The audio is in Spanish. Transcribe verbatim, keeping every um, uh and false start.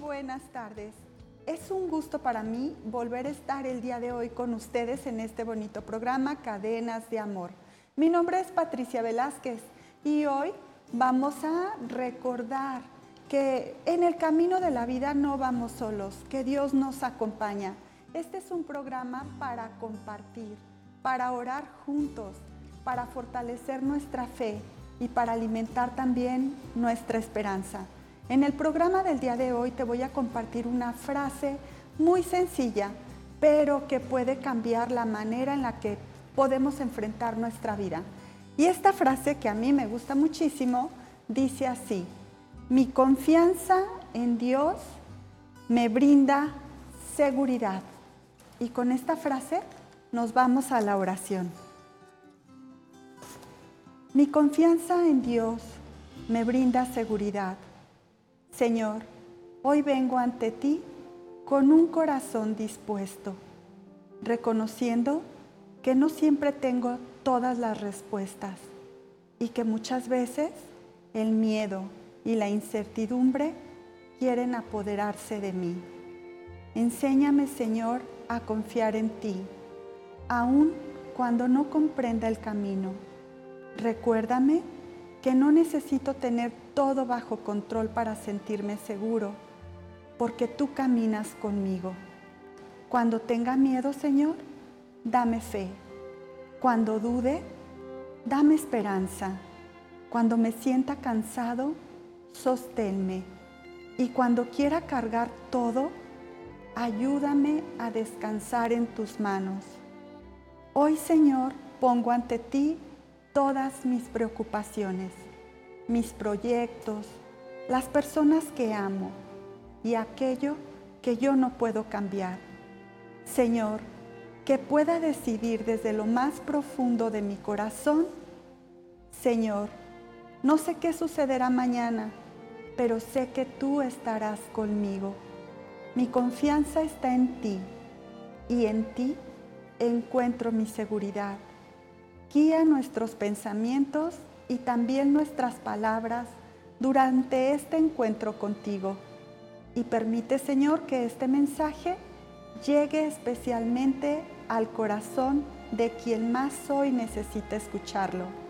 buenas tardes. Es un gusto para mí volver a estar el día de hoy con ustedes en este bonito programa Cadenas de Amor. Mi nombre es Patricia Velázquez y hoy vamos a recordar que en el camino de la vida no vamos solos, que Dios nos acompaña. Este es un programa para compartir, para orar juntos, para fortalecer nuestra fe y para alimentar también nuestra esperanza. En el programa del día de hoy te voy a compartir una frase muy sencilla, pero que puede cambiar la manera en la que podemos enfrentar nuestra vida. Y esta frase, que a mí me gusta muchísimo, dice así: mi confianza en Dios me brinda seguridad. Y con esta frase nos vamos a la oración. Mi confianza en Dios me brinda seguridad. Señor, hoy vengo ante ti con un corazón dispuesto, reconociendo que no siempre tengo todas las respuestas y que muchas veces el miedo y la incertidumbre quieren apoderarse de mí. Enséñame, Señor, a confiar en ti, aun cuando no comprenda el camino. Recuérdame que no necesito tener todo bajo control para sentirme seguro, porque tú caminas conmigo. Cuando tenga miedo, Señor, dame fe. Cuando dude, dame esperanza. Cuando me sienta cansado, sosténme. Y cuando quiera cargar todo, ayúdame a descansar en tus manos. Hoy, Señor, pongo ante ti todas mis preocupaciones, mis proyectos, las personas que amo y aquello que yo no puedo cambiar. Señor, que pueda decidir desde lo más profundo de mi corazón. Señor, no sé qué sucederá mañana, pero sé que tú estarás conmigo. Mi confianza está en ti y en ti encuentro mi seguridad. Guía nuestros pensamientos y también nuestras palabras durante este encuentro contigo. Y permite, Señor, que este mensaje llegue especialmente al corazón de quien más hoy necesita escucharlo.